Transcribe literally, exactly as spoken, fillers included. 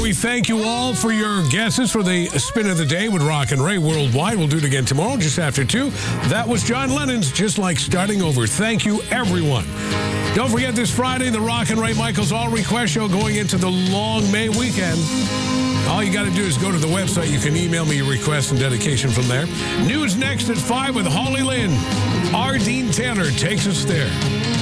we thank you all for your guesses for the spin of the day with Rock and Ray Worldwide. We'll do it again tomorrow, just after two. That was John Lennon's Just Like Starting Over. Thank you, everyone. Don't forget this Friday, the Rock and Ray Michaels All Request Show going into the long May weekend. All you got to do is go to the website. You can email me your request and dedication from there. News next at five with Holly Lynn. R. Dean Taylor takes us there.